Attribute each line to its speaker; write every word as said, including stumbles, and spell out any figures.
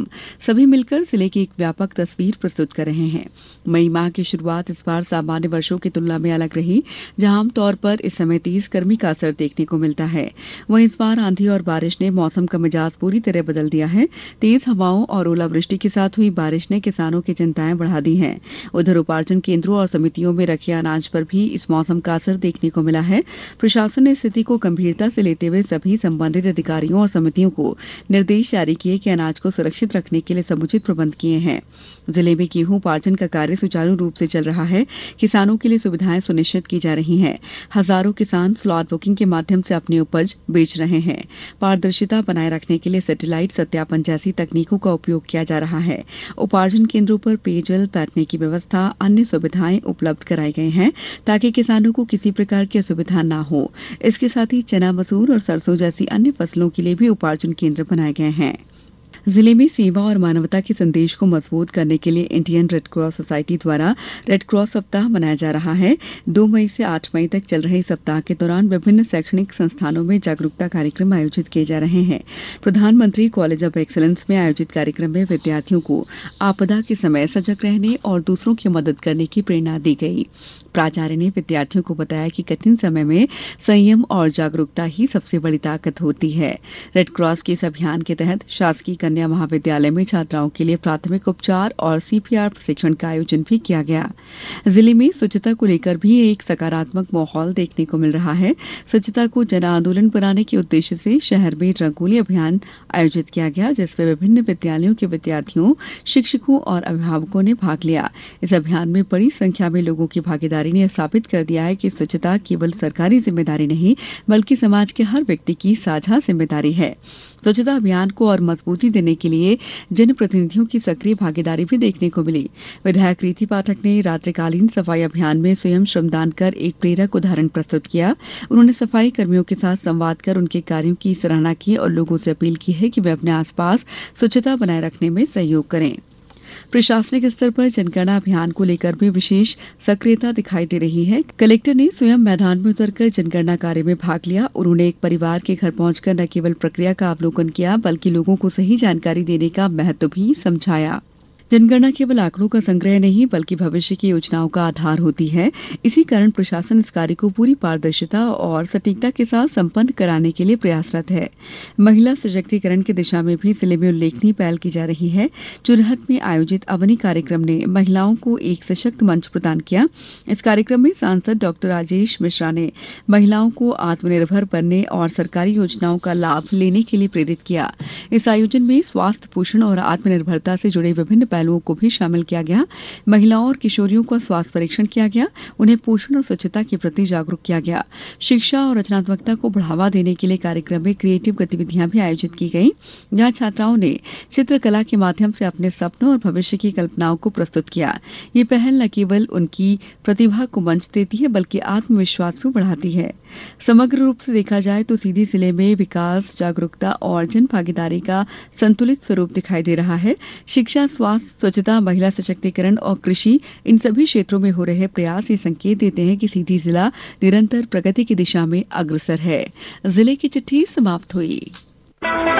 Speaker 1: कार्यक्रम सभी मिलकर जिले की एक व्यापक तस्वीर प्रस्तुत कर रहे हैं। मई माह की शुरुआत इस बार सामान्य वर्षों की तुलना में अलग रही, जहां आमतौर पर इस समय तेज गर्मी का असर देखने को मिलता है। वहीं इस बार आंधी और बारिश ने मौसम का मिजाज पूरी तरह बदल दिया है। तेज हवाओं और ओलावृष्टि के साथ हुई बारिश ने किसानों की चिंताएं बढ़ा दी हैं। उधर उपार्जन केंद्रों और समितियों में रखे अनाज पर भी इस मौसम का असर देखने को मिला है। प्रशासन ने स्थिति को गंभीरता से लेते हुए सभी संबंधित अधिकारियों और समितियों को निर्देश जारी किए कि अनाज को सुरक्षित रखने के लिए समुचित प्रबंध किए हैं। जिले में गेहूं उपार्जन का कार्य सुचारू रूप से चल रहा है। किसानों के लिए सुविधाएं सुनिश्चित की जा रही हैं। हजारों किसान स्लॉट बुकिंग के माध्यम से अपनी उपज बेच रहे हैं। पारदर्शिता बनाए रखने के लिए सैटेलाइट सत्यापन जैसी तकनीकों का उपयोग किया जा रहा है। उपार्जन केंद्रों पर पेयजल, बैठने की व्यवस्था, अन्य सुविधाएं उपलब्ध कराई गई हैं ताकि किसानों को किसी प्रकार की असुविधा न हो। इसके साथ ही चना, मसूर और सरसों जैसी अन्य फसलों के लिए भी उपार्जन केंद्र बनाए गए हैं। जिले में सेवा और मानवता के संदेश को मजबूत करने के लिए इंडियन रेड क्रॉस सोसाइटी द्वारा रेड क्रॉस सप्ताह मनाया जा रहा है। दो मई से आठ मई तक चल रहे सप्ताह के दौरान विभिन्न शैक्षणिक संस्थानों में जागरूकता कार्यक्रम आयोजित किए जा रहे हैं। प्रधानमंत्री कॉलेज ऑफ एक्सीलेंस में आयोजित कार्यक्रम में विद्यार्थियों को आपदा के समय सजग रहने और दूसरों की मदद करने की प्रेरणा दी गई। प्राचार्य ने विद्यार्थियों को बताया कि कठिन समय में संयम और जागरूकता ही सबसे बड़ी ताकत होती है। रेड क्रॉस के इस अभियान के तहत शासकीय कन्या महाविद्यालय में छात्राओं के लिए प्राथमिक उपचार और सीपीआर प्रशिक्षण का आयोजन भी किया गया। जिले में स्वच्छता को लेकर भी एक सकारात्मक माहौल देखने को मिल रहा है। स्वच्छता को जन आंदोलन बनाने के उद्देश्य से शहर में रंगोली अभियान आयोजित किया गया, जिसमें विभिन्न विद्यालयों के विद्यार्थियों, शिक्षकों और अभिभावकों ने भाग लिया। इस अभियान में बड़ी संख्या में लोगों की भागीदारी ने साबित कर दिया है कि स्वच्छता केवल सरकारी जिम्मेदारी नहीं, बल्कि समाज के हर व्यक्ति की साझा जिम्मेदारी है। स्वच्छता अभियान को और मजबूती देने के लिए जनप्रतिनिधियों की सक्रिय भागीदारी भी देखने को मिली। विधायक रीति पाठक ने रात्रिकालीन सफाई अभियान में स्वयं श्रमदान कर एक प्रेरक उदाहरण प्रस्तुत किया। उन्होंने सफाई कर्मियों के साथ संवाद कर उनके कार्यों की सराहना की और लोगों से अपील की है कि वे अपने आसपास स्वच्छता बनाए रखने में सहयोग करें। प्रशासनिक स्तर पर जनगणना अभियान को लेकर भी विशेष सक्रियता दिखाई दे रही है। कलेक्टर ने स्वयं मैदान में उतरकर जनगणना कार्य में भाग लिया। उन्होंने एक परिवार के घर पहुंचकर न केवल प्रक्रिया का अवलोकन किया, बल्कि लोगों को सही जानकारी देने का महत्व भी समझाया। जनगणना केवल आंकड़ों का संग्रह नहीं, बल्कि भविष्य की योजनाओं का आधार होती है। इसी कारण प्रशासन इस कार्य को पूरी पारदर्शिता और सटीकता के साथ संपन्न कराने के लिए प्रयासरत है। महिला सशक्तिकरण की दिशा में भी जिले में उल्लेखनीय पहल की जा रही है। चुरहट में आयोजित अवनी कार्यक्रम ने महिलाओं को एक सशक्त मंच प्रदान किया। इस कार्यक्रम में सांसद डॉक्टर राजेश मिश्रा ने महिलाओं को आत्मनिर्भर बनने और सरकारी योजनाओं का लाभ लेने के लिए प्रेरित किया। इस आयोजन में स्वास्थ्य, पोषण और आत्मनिर्भरता से जुड़े विभिन्न पहलुओं को भी शामिल किया गया। महिलाओं और किशोरियों का स्वास्थ्य परीक्षण किया गया। उन्हें पोषण और स्वच्छता के प्रति जागरूक किया गया। शिक्षा और रचनात्मकता को बढ़ावा देने के लिए कार्यक्रम में क्रिएटिव गतिविधियां भी आयोजित की गई, जहां छात्राओं ने चित्रकला के माध्यम से अपने सपनों और भविष्य की कल्पनाओं को प्रस्तुत किया। ये पहल न केवल उनकी प्रतिभा को मंच देती है, बल्कि आत्मविश्वास भी बढ़ाती है। समग्र रूप से देखा जाए तो सीधी जिले में विकास, जागरूकता और जन भागीदारी का संतुलित स्वरूप दिखाई दे रहा है। शिक्षा, स्वास्थ्य, स्वच्छता, महिला सशक्तिकरण और कृषि, इन सभी क्षेत्रों में हो रहे प्रयास ये संकेत देते हैं कि सीधी जिला निरंतर प्रगति की दिशा में अग्रसर है। जिले की चिट्ठी समाप्त हुई।